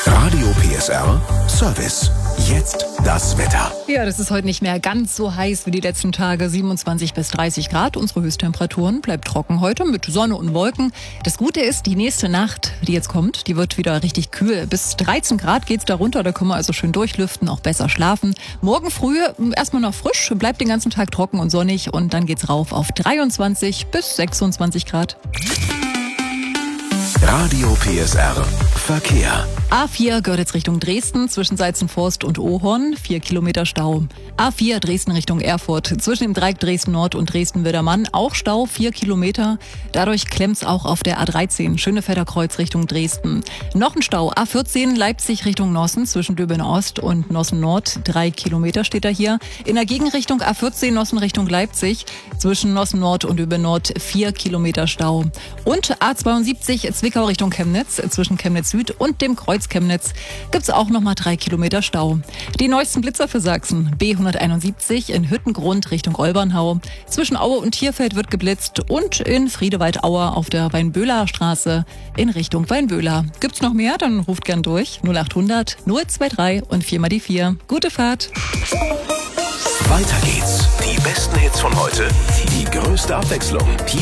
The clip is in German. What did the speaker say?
Radio PSR Service. Jetzt das Wetter. Ja, das ist heute nicht mehr ganz so heiß wie die letzten Tage. 27 bis 30 Grad. Unsere Höchsttemperaturen bleibt trocken heute mit Sonne und Wolken. Das Gute ist, die nächste Nacht, die jetzt kommt, die wird wieder richtig kühl. Bis 13 Grad geht's da runter. Da können wir also schön durchlüften, auch besser schlafen. Morgen früh erstmal noch frisch, bleibt den ganzen Tag trocken und sonnig. Und dann geht's rauf auf 23 bis 26 Grad. Radio PSR Verkehr. A4 gehört jetzt Richtung Dresden, zwischen Seizenforst und Ohorn, 4 Kilometer Stau. A4 Dresden Richtung Erfurt, zwischen dem Dreieck Dresden-Nord und Dresden-Wildermann, auch Stau, 4 Kilometer. Dadurch klemmt's auch auf der A13, Schönefelder Kreuz Richtung Dresden. Noch ein Stau, A14 Leipzig Richtung Nossen, zwischen Döbeln-Ost und Nossen-Nord, 3 Kilometer steht da hier. In der Gegenrichtung A14 Nossen Richtung Leipzig, zwischen Nossen-Nord und Döbeln-Nord, 4 Kilometer Stau. Und A72 Zwickau Richtung Chemnitz, zwischen Chemnitz Süd und dem Kreuz Chemnitz gibt's auch nochmal 3 Kilometer Stau. Die neuesten Blitzer für Sachsen. B171 in Hüttengrund Richtung Olbernhau. Zwischen Aue und Tierfeld wird geblitzt und in Friedewald-Aue auf der Weinböhler Straße in Richtung Weinböhler. Gibt's noch mehr? Dann ruft gern durch. 0800 023 und 4 mal die 4. Gute Fahrt. Weiter geht's. Die besten Hits von heute. Die größte Abwechslung. Hier